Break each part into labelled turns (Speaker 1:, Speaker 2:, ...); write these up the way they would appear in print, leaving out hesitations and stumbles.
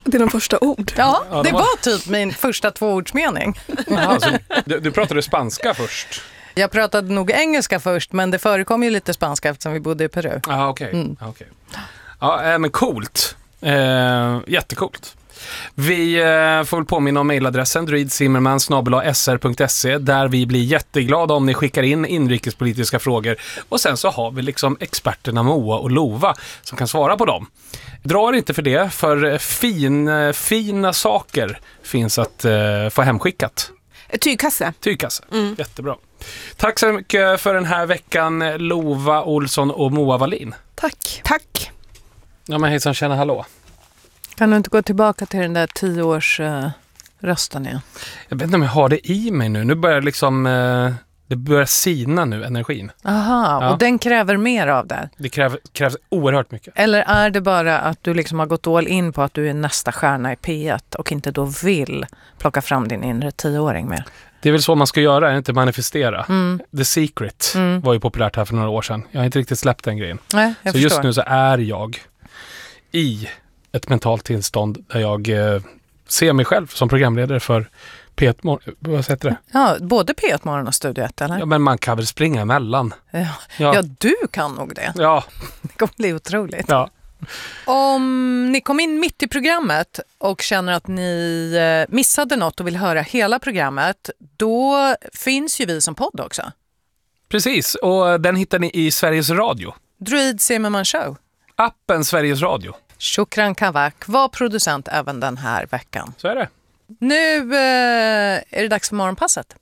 Speaker 1: Dina första ord?
Speaker 2: Ja, det var typ min första 2-ordsmening.
Speaker 3: Jaha, så du pratade spanska först?
Speaker 2: Jag pratade nog engelska först, men det förekom ju lite spanska eftersom vi bodde i Peru.
Speaker 3: Ja, okej. Ja, men coolt. Jättecoolt. Vi får väl påminna om mejladressen druidzimmerman@sr.se, där vi blir jätteglada om ni skickar in inrikespolitiska frågor. Och sen så har vi liksom experterna Moa och Lova som kan svara på dem. Drar inte för det, för fina saker finns att få hemskickat.
Speaker 1: Tygkasse.
Speaker 3: Jättebra. Tack så mycket för den här veckan, Lova Olsson och Moa Wallin.
Speaker 1: Tack.
Speaker 3: Ja, men hejsan, tjena, hallå.
Speaker 2: Kan du inte gå tillbaka till den där 10-års rösten igen?
Speaker 3: Jag vet inte om jag har det i mig nu. Nu börjar liksom... det börjar sina nu, energin.
Speaker 2: Aha, och den kräver mer av det?
Speaker 3: Det krävs oerhört mycket.
Speaker 2: Eller är det bara att du liksom har gått all in på att du är nästa stjärna i P1 och inte då vill plocka fram din inre 10-åring mer? Det
Speaker 3: är väl så man ska göra, inte manifestera. The Secret var ju populärt här för några år sedan. Jag har inte riktigt släppt den grejen.
Speaker 2: Nej, jag
Speaker 3: så
Speaker 2: förstår.
Speaker 3: Just nu så är jag i ett mentalt tillstånd där jag ser mig själv som programledare för P1, vad heter det?
Speaker 2: Ja, både P1 Morgon och Studio 1, eller?
Speaker 3: Ja, men man kan väl springa emellan.
Speaker 2: Ja, du kan nog det.
Speaker 3: Ja.
Speaker 2: Det kommer bli otroligt.
Speaker 3: Ja.
Speaker 2: Om ni kom in mitt i programmet och känner att ni missade något och vill höra hela programmet, då finns ju vi som podd också.
Speaker 3: Precis, och den hittar ni i Sveriges Radio.
Speaker 2: Druid Zimmerman Show.
Speaker 3: Appen Sveriges Radio.
Speaker 2: Shukran Kavak var producent även den här veckan.
Speaker 3: Så är det.
Speaker 2: Nu är det dags för morgonpasset.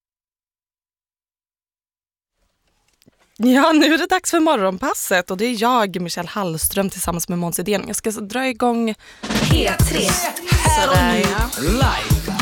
Speaker 1: Ja, nu är det dags för morgonpasset och det är jag, Michelle Hallström, tillsammans med Måns Idén. Jag ska dra igång
Speaker 4: P3.
Speaker 1: Sådär, ja. Live.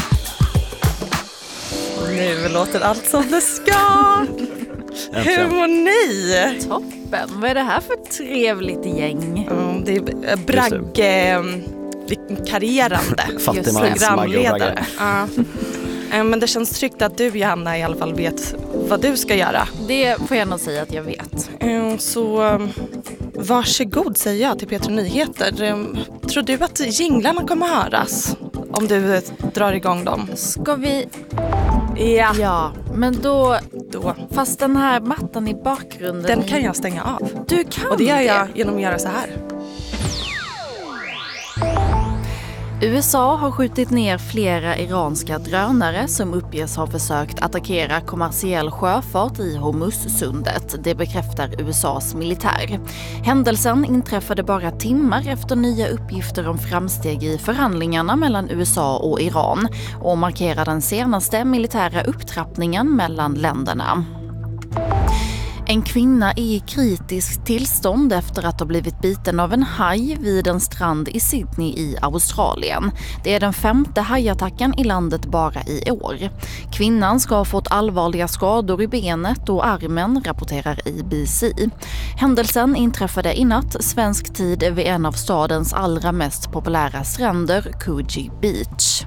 Speaker 1: Nu låter allt som det ska. Hur mår ni?
Speaker 4: Toppen. Vad är det här för trevligt gäng?
Speaker 1: Det är bragge karriärande programledare. Men det känns tryggt att du, Johanna, i alla fall vet vad du ska göra.
Speaker 4: Det får jag nog säga att jag vet.
Speaker 1: Så varsågod, säger jag till P3 Nyheter. Tror du att jinglarna kommer höras om du drar igång dem?
Speaker 4: Ska vi...
Speaker 1: Ja,
Speaker 4: men då. Fast den här mattan i bakgrunden...
Speaker 1: Den kan jag stänga av.
Speaker 4: Du kan.
Speaker 1: Och det gör jag genom att göra så här.
Speaker 4: USA har skjutit ner flera iranska drönare som uppges ha försökt attackera kommersiell sjöfart i Hormuzsundet. Det bekräftar USAs militär. Händelsen inträffade bara timmar efter nya uppgifter om framsteg i förhandlingarna mellan USA och Iran och markerar den senaste militära upptrappningen mellan länderna. En kvinna är i kritiskt tillstånd efter att ha blivit biten av en haj vid en strand i Sydney i Australien. Det är den 5:e hajattacken i landet bara i år. Kvinnan ska ha fått allvarliga skador i benet och armen, rapporterar ABC. Händelsen inträffade i natt svensk tid vid en av stadens allra mest populära stränder, Coogee Beach.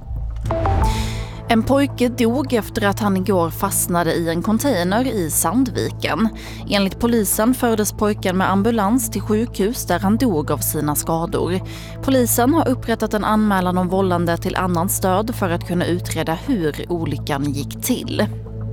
Speaker 4: En pojke dog efter att han igår fastnade i en container i Sandviken. Enligt polisen fördes pojken med ambulans till sjukhus där han dog av sina skador. Polisen har upprättat en anmälan om vållande till annan stöd för att kunna utreda hur olyckan gick till.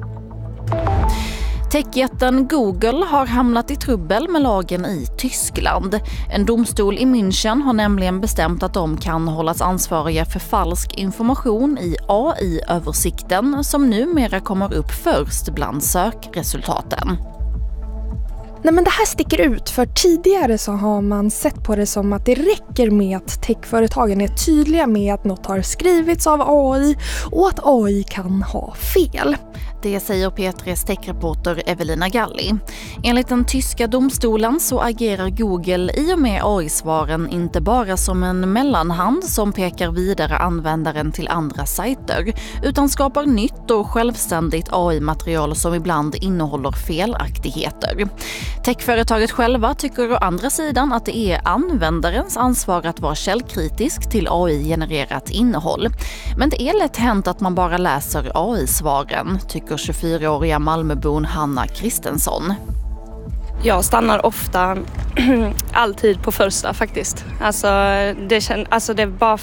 Speaker 4: Techjätten Google har hamnat i trubbel med lagen i Tyskland. En domstol i München har nämligen bestämt att de kan hållas ansvariga för falsk information i AI-översikten som numera kommer upp först bland sökresultaten.
Speaker 5: Nej, men det här sticker ut, för tidigare så har man sett på det som att det räcker med att techföretagen är tydliga med att något har skrivits av AI och att AI kan ha fel.
Speaker 4: Det säger P3s techreporter Evelina Galli. Enligt den tyska domstolen så agerar Google i och med AI-svaren inte bara som en mellanhand som pekar vidare användaren till andra sajter, utan skapar nytt och självständigt AI-material som ibland innehåller felaktigheter. Techföretaget själva tycker å andra sidan att det är användarens ansvar att vara källkritisk till AI-genererat innehåll. Men det är lätt hänt att man bara läser AI-svaren, tycker 24-åriga Malmöbon Hanna Kristensson.
Speaker 6: Jag stannar ofta alltid på första faktiskt. Alltså det är bara